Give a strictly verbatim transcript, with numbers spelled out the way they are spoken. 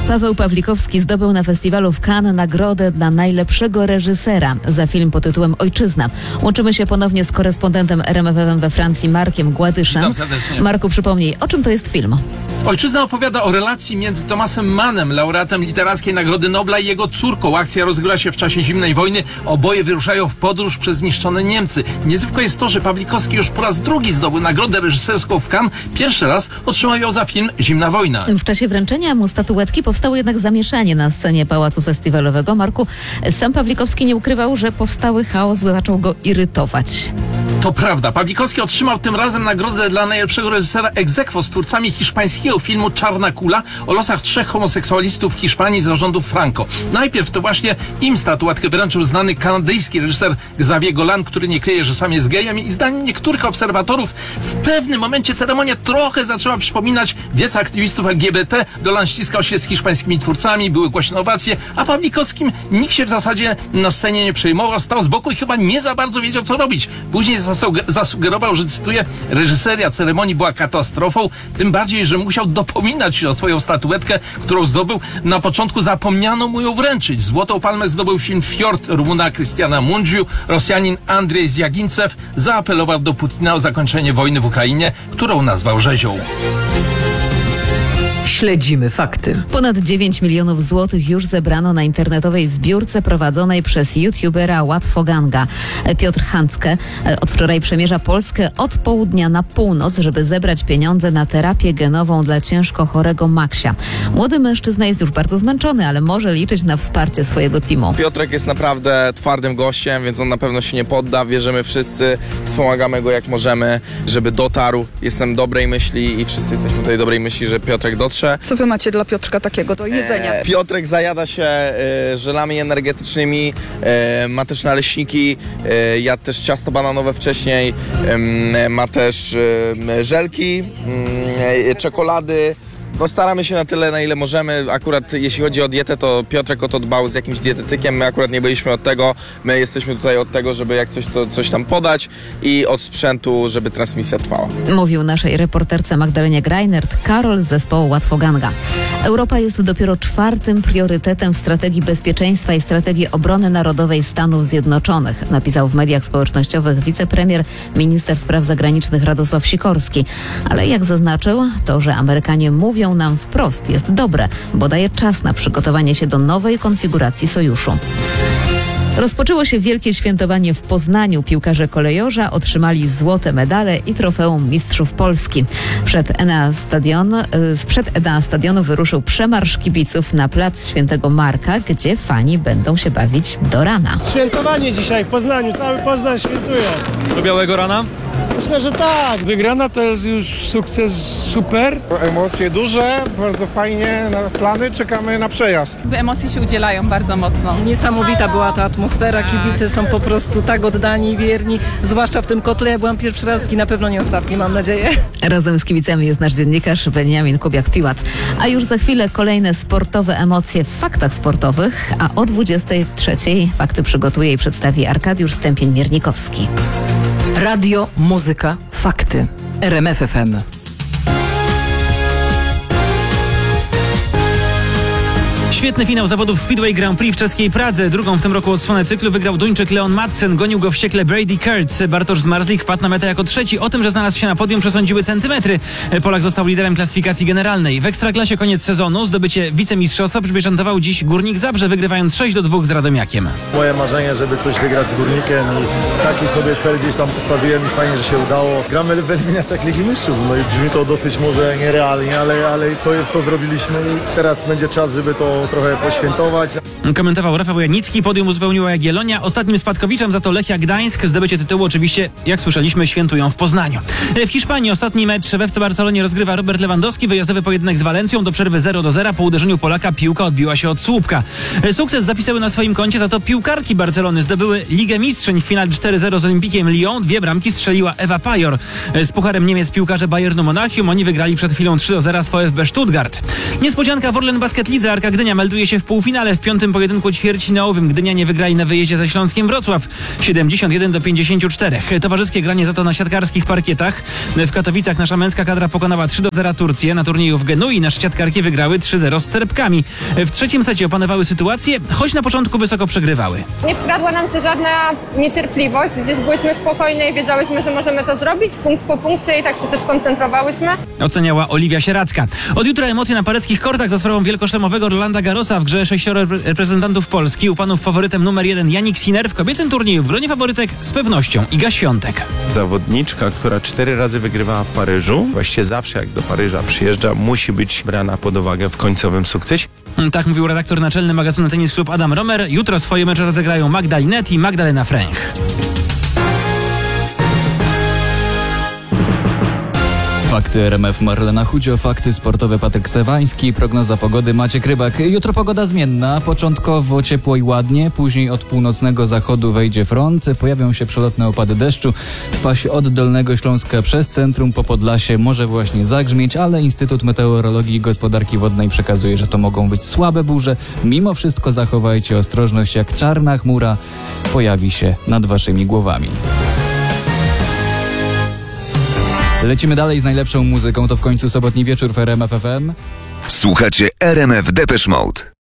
Paweł Pawlikowski zdobył na festiwalu w Cannes nagrodę dla najlepszego reżysera za film pod tytułem Ojczyzna. Łączymy się ponownie z korespondentem R M F F M we Francji Markiem Gładyszem. Witam serdecznie. Marku, przypomnij, o czym to jest film? Ojczyzna opowiada o relacji między Thomasem Mannem, laureatem Literackiej Nagrody Nobla, i jego córką. Akcja rozgrywa się w czasie zimnej wojny. Oboje wyruszają w podróż przez zniszczone Niemcy. Niezwykłe jest to, że Pawlikowski już po raz drugi zdobył nagrodę reżyserską w Cannes. Pierwszy raz otrzymał ją za film Zimna wojna. W czasie wręczenia mu statuetki powstało jednak zamieszanie na scenie Pałacu Festiwalowego. Marku, sam Pawlikowski nie ukrywał, że powstały chaos zaczął go irytować. To prawda. Pawlikowski otrzymał tym razem nagrodę dla najlepszego reżysera ex aequo z twórcami hiszpańskiego filmu Czarna Kula o losach trzech homoseksualistów w Hiszpanii za rządów Franco. Najpierw to właśnie im statuetkę wręczył znany kanadyjski reżyser Xavier Golan, który nie kryje, że sam jest gejem, i zdaniem niektórych obserwatorów w pewnym momencie ceremonia trochę zaczęła przypominać wiec aktywistów L G B T. Golan ściskał się z hiszpańskimi twórcami, były głośne owacje, a Pawlikowskim nikt się w zasadzie na scenie nie przejmował, stał z boku i chyba nie za bardzo wiedział, co robić. Później zasugerował, że, cytuję, reżyseria ceremonii była katastrofą, tym bardziej, że musiał dopominać się o swoją statuetkę, którą zdobył. Na początku zapomniano mu ją wręczyć. Złotą palmę zdobył film Fjord Rumuna Krystiana Mundziu. Rosjanin Andrzej Zjagincew zaapelował do Putina o zakończenie wojny w Ukrainie, którą nazwał rzezią. Śledzimy fakty. Ponad dziewięć milionów złotych już zebrano na internetowej zbiórce prowadzonej przez youtubera Łatwoganga. Piotr Handke od wczoraj przemierza Polskę od południa na północ, żeby zebrać pieniądze na terapię genową dla ciężko chorego Maksia. Młody mężczyzna jest już bardzo zmęczony, ale może liczyć na wsparcie swojego teamu. Piotrek jest naprawdę twardym gościem, więc on na pewno się nie podda. Wierzymy wszyscy, wspomagamy go jak możemy, żeby dotarł. Jestem dobrej myśli i wszyscy jesteśmy tutaj dobrej myśli, że Piotrek dotrze. Co wy macie dla Piotrka takiego do jedzenia? E, Piotrek zajada się e, żelami energetycznymi, e, ma też naleśniki, e, jadł też ciasto bananowe wcześniej, e, ma też e, żelki, e, czekolady. No staramy się na tyle, na ile możemy. Akurat jeśli chodzi o dietę, to Piotrek o to dbał z jakimś dietetykiem. My akurat nie byliśmy od tego. My jesteśmy tutaj od tego, żeby jak coś, to coś tam podać, i od sprzętu, żeby transmisja trwała. Mówił naszej reporterce Magdalenie Greinert Karol z zespołu Łatwoganga. Europa jest dopiero czwartym priorytetem w strategii bezpieczeństwa i strategii obrony narodowej Stanów Zjednoczonych, napisał w mediach społecznościowych wicepremier, minister spraw zagranicznych Radosław Sikorski. Ale jak zaznaczył, to, że Amerykanie mówią nam wprost, jest dobre, bo daje czas na przygotowanie się do nowej konfiguracji sojuszu. Rozpoczęło się wielkie świętowanie w Poznaniu. Piłkarze kolejorza otrzymali złote medale i trofeum Mistrzów Polski. Przed Enea Stadion, sprzed Enea Stadionu wyruszył przemarsz kibiców na plac Świętego Marka, gdzie fani będą się bawić do rana. Świętowanie dzisiaj w Poznaniu, cały Poznań świętuje. Do białego rana? Myślę, że tak. Wygrana to jest już sukces super. Emocje duże, bardzo fajnie, na plany, czekamy na przejazd. Emocje się udzielają bardzo mocno. Niesamowita była ta atmosfera, kibice są po prostu tak oddani i wierni, zwłaszcza w tym kotle. Ja byłam pierwszy raz i na pewno nie ostatni, mam nadzieję. Razem z kibicami jest nasz dziennikarz Beniamin Kubiak-Piłat. A już za chwilę kolejne sportowe emocje w faktach sportowych, a o dwudziestej trzeciej fakty przygotuje i przedstawi Arkadiusz Stępień-Miernikowski. Radio, muzyka, fakty. R M F F M. Świetny finał zawodów Speedway Grand Prix w czeskiej Pradze. Drugą w tym roku odsłonę cyklu wygrał Duńczyk Leon Madsen. Gonił go wściekle Brady Kurtz. Bartosz Zmarzlik wpadł na metę jako trzeci. O tym, że znalazł się na podium, przesądziły centymetry. Polak został liderem klasyfikacji generalnej. W Ekstraklasie koniec sezonu. Zdobycie wicemistrzostwa przypieczętował dziś Górnik Zabrze, wygrywając sześć do dwóch z Radomiakiem. Moje marzenie, żeby coś wygrać z Górnikiem, i taki sobie cel gdzieś tam postawiłem i fajnie, że się udało. Gramy w eliminacjach Ligi Mistrzów. No i brzmi to dosyć może nierealnie, ale, ale to jest, to zrobiliśmy i teraz będzie czas, żeby to trochę poświętować. Komentował Rafał Janicki. Podium uzupełniła Jagiellonia. Ostatnim spadkowiczem za to Lechia Gdańsk. Zdobycie tytułu oczywiście, jak słyszeliśmy, świętują w Poznaniu. W Hiszpanii ostatni mecz w F C Barcelonie rozgrywa Robert Lewandowski. Wyjazdowy pojedynek z Walencją. Do przerwy zero do zera. Po uderzeniu Polaka piłka odbiła się od słupka. Sukces zapisały na swoim koncie za to piłkarki Barcelony. Zdobyły Ligę Mistrzyń w finale cztery zero z Olimpikiem Lyon. Dwie bramki strzeliła Ewa Pajor. Z Pucharem Niemiec piłkarze Bayernu Monachium. Oni wygrali przed chwilą trzy do zera z VfB Stuttgart. Niespodzianka w Orlen Basket Lidze. Arka Gdynia melduje się w półfinale. W piątym pojedynku ćwierćfinałowym Gdynianie wygrali na wyjeździe ze Śląskiem Wrocław siedemdziesiąt jeden do pięćdziesięciu czterech. Towarzyskie granie za to na siatkarskich parkietach. W Katowicach nasza męska kadra pokonała trzy do zera Turcję. Na turnieju w Genui nasze siatkarki wygrały trzy zero z Serbkami. W trzecim secie opanowały sytuację, choć na początku wysoko przegrywały. Nie wkradła nam się żadna niecierpliwość, gdzieś byłyśmy spokojne i wiedziałyśmy, że możemy to zrobić punkt po punkcie i tak się też koncentrowałyśmy. Oceniała Oliwia Sieracka. Od jutra emocje na paryskich kortach za sprawą wielkoszlemowego Rolanda Garrosa. W grze sześcioro reprezentantów Polski. U panów faworytem numer jeden Jannik Sinner. W kobiecym turnieju w gronie faworytek z pewnością Iga Świątek. Zawodniczka, która cztery razy wygrywała w Paryżu, właściwie zawsze jak do Paryża przyjeżdża, musi być brana pod uwagę w końcowym sukcesie. Tak mówił redaktor naczelny magazynu Tenis Club Adam Romer. Jutro swoje mecze rozegrają Magda Linette i Magdalena Fręch. Fakty R M F Marlena Chudzio, fakty sportowe Patryk Stewański, prognoza pogody Maciek Rybak. Jutro pogoda zmienna, początkowo ciepło i ładnie, później od północnego zachodu wejdzie front, pojawią się przelotne opady deszczu. W pasie od Dolnego Śląska przez centrum po Podlasie może właśnie zagrzmieć, ale Instytut Meteorologii i Gospodarki Wodnej przekazuje, że to mogą być słabe burze. Mimo wszystko zachowajcie ostrożność, jak czarna chmura pojawi się nad waszymi głowami. Lecimy dalej z najlepszą muzyką, to w końcu sobotni wieczór w R M F F M. Słuchacie R M F Depeche Mode.